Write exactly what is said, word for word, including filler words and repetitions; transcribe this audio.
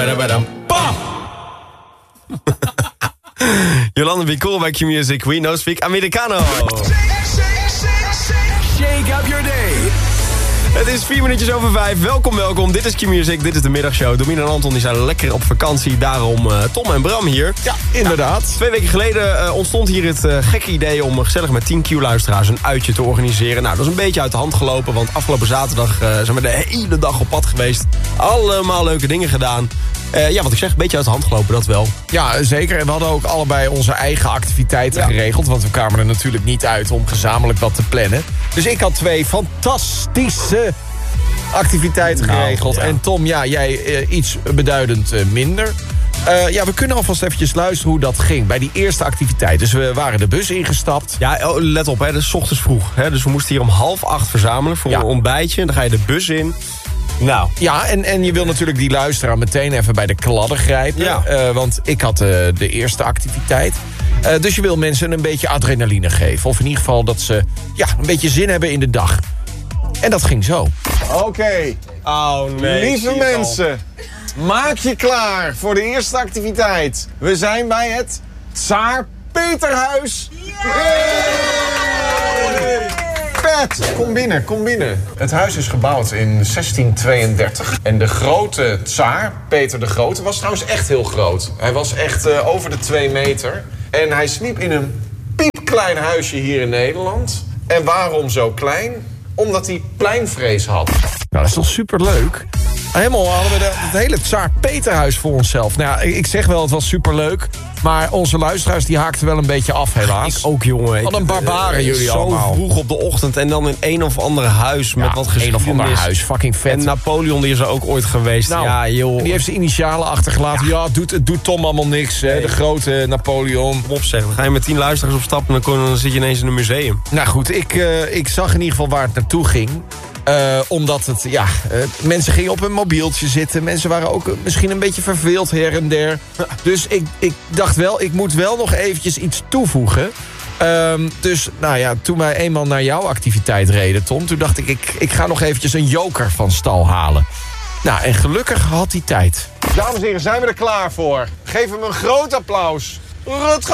Bam! Jolanda Be Cool bij Q-Music. We know speak Americano. Shake up your day. Het is vier minuutjes over vijf. Welkom, welkom. Dit is Q-Music. Dit is de middagshow. Domien en Anton die zijn lekker op vakantie. Daarom uh, Tom en Bram hier. Ja, inderdaad. Ja, twee weken geleden uh, ontstond hier het uh, gekke idee om gezellig met tien Q-luisteraars een uitje te organiseren. Nou, dat is een beetje uit de hand gelopen. Want afgelopen zaterdag uh, zijn we de hele dag op pad geweest. Allemaal leuke dingen gedaan. Uh, ja, wat ik zeg, een beetje uit de hand gelopen, dat wel. Ja, zeker. En we hadden ook allebei onze eigen activiteiten ja. geregeld. Want we kwamen er natuurlijk niet uit om gezamenlijk wat te plannen. Dus ik had twee fantastische activiteiten nou, geregeld. Ja. En Tom, ja, jij uh, iets beduidend uh, minder. Uh, ja, we kunnen alvast eventjes luisteren hoe dat ging bij die eerste activiteit. Dus we waren de bus ingestapt. Ja, let op, hè, dat is 's ochtends vroeg. Hè, dus we moesten hier om half acht verzamelen voor ja. een ontbijtje. Dan ga je de bus in. Nou. Ja, en, en je wil natuurlijk die luisteraar meteen even bij de kladden grijpen. Ja. Uh, want ik had uh, de eerste activiteit. Uh, dus je wil mensen een beetje adrenaline geven. Of in ieder geval dat ze ja, een beetje zin hebben in de dag. En dat ging zo. Oké. Okay. Oh nee. Lieve mensen, maak je klaar voor de eerste activiteit. We zijn bij het Tsaar Peterhuis. Pet, kom binnen, kom binnen. Het huis is gebouwd in zestien tweeëndertig. En de grote tsaar, Peter de Grote, was trouwens echt heel groot. Hij was echt uh, over de twee meter. En hij sliep in een piepklein huisje hier in Nederland. En waarom zo klein? Omdat hij pleinvrees had. Nou, dat is toch superleuk? Helemaal hadden we de, het hele Tsaar Peterhuis voor onszelf. Nou ja, ik zeg wel, het was superleuk. Maar onze luisteraars die haakten wel een beetje af, helaas. Ik ook, jongen. Wat een barbaren uh, jullie zo allemaal. Zo vroeg op de ochtend en dan in een of ander huis met ja, wat geschiedenis. een of ander huis, fucking vet. En Napoleon die is er ook ooit geweest. Nou, ja, joh. En die heeft zijn initialen achtergelaten. Ja, ja het, doet, het doet Tom allemaal niks, hè, nee. De grote Napoleon. Kom op zeg, dan ga je met tien luisteraars op stap en dan, kon, dan zit je ineens in een museum. Nou goed, ik, uh, ik zag in ieder geval waar het naartoe ging. Uh, omdat het, ja, uh, mensen gingen op hun mobieltje zitten. Mensen waren ook uh, misschien een beetje verveeld her en der. Dus ik, ik dacht wel, ik moet wel nog eventjes iets toevoegen. Um, dus, nou ja, toen wij eenmaal naar jouw activiteit reden, Tom... toen dacht ik, ik, ik ga nog eventjes een joker van stal halen. Nou, en gelukkig had hij tijd. Dames en heren, zijn we er klaar voor? Geef hem een groot applaus. Rutger!